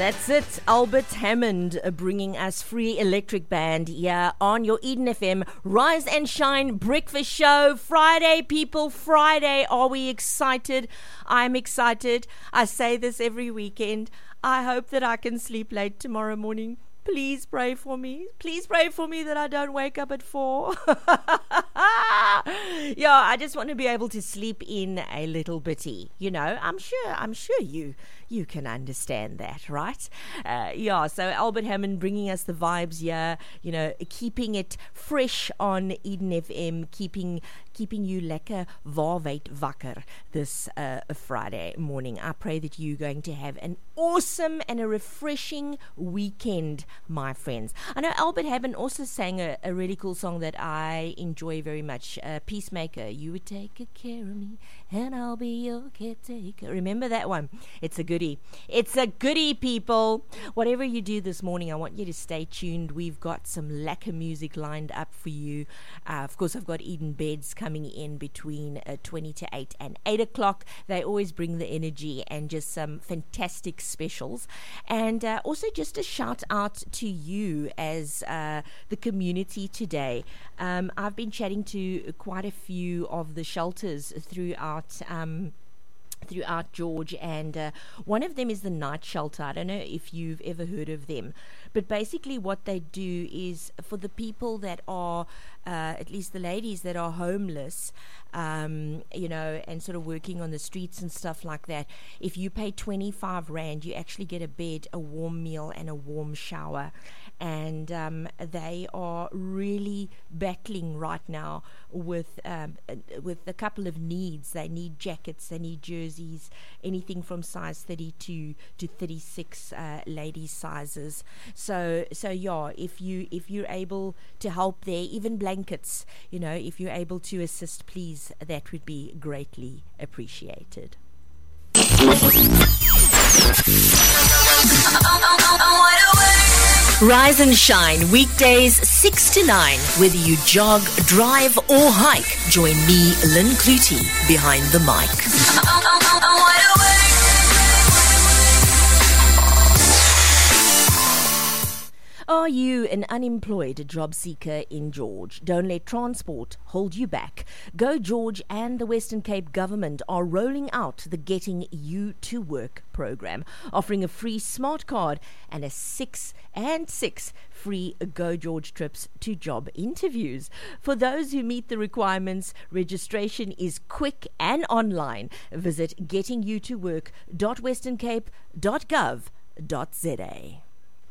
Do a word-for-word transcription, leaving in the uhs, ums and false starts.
That's it. Albert Hammond uh, bringing us Free Electric Band here on your Eden F M Rise and Shine Breakfast Show. Friday, people, Friday. Are we excited? I'm excited. I say this every weekend. I hope that I can sleep late tomorrow morning. Please pray for me. Please pray for me that I don't wake up at four. Yeah, I just want to be able to sleep in a little bitty. You know, I'm sure, I'm sure you you can understand that, right? Uh, yeah, so Albert Hammond bringing us the vibes here, you know, keeping it fresh on Eden F M, keeping keeping you lekker waarheid wakker this uh, Friday morning. I pray that you're going to have an awesome and a refreshing weekend, my friends. I know Albert Hammond also sang a, a really cool song that I enjoy very much, uh, Peacemaker. You would take good care of me and I'll be your caretaker. Remember that one? It's a goodie. It's a goodie, people. Whatever you do this morning, I want you to stay tuned. We've got some lekker music lined up for you. Uh, of course, I've got Eden Beds coming in between uh, twenty to eight and eight o'clock. They always bring the energy and just some fantastic specials. And uh, also just a shout out to you as uh, the community today. Um, I've been chatting to quite a few of the shelters throughout um, throughout George, and uh, one of them is the Night Shelter. I don't know if you've ever heard of them, but basically what they do is for the people that are uh, at least the ladies that are homeless, um, you know, and sort of working on the streets and stuff like that. If you pay twenty-five rand, you actually get a bed, a warm meal and a warm shower. And um, they are really battling right now with um, with a couple of needs. They need jackets, they need jerseys, anything from size thirty-two to thirty-six uh, ladies sizes. So so yeah, if you if you're able to help there, even blankets, you know, if you're able to assist, please, that would be greatly appreciated. Rise and Shine, weekdays six to nine. Whether you jog, drive or hike, join me, Lynn Clutie, behind the mic. Are you an unemployed job seeker in George? Don't let transport hold you back. Go George and the Western Cape government are rolling out the Getting You to Work program, offering a free smart card and a six and six free Go George trips to job interviews. For those who meet the requirements, registration is quick and online. Visit getting you to work dot western cape dot gov dot za.